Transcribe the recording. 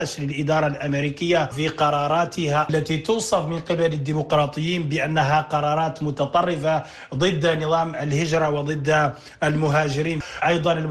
للإدارة الأمريكية في قراراتها التي توصف من قبل الديمقراطيين بأنها قرارات متطرفة ضد نظام الهجرة وضد المهاجرين. أيضا